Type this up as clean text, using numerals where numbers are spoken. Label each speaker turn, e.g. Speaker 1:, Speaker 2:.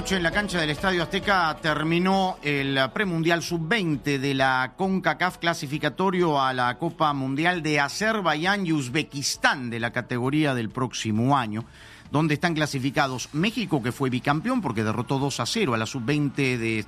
Speaker 1: Anoche en la cancha del Estadio Azteca terminó el premundial sub-20 de la CONCACAF clasificatorio a la Copa Mundial de Azerbaiyán y Uzbekistán de la categoría del próximo año, donde están clasificados México, que fue bicampeón porque derrotó 2-0 a la sub-20 de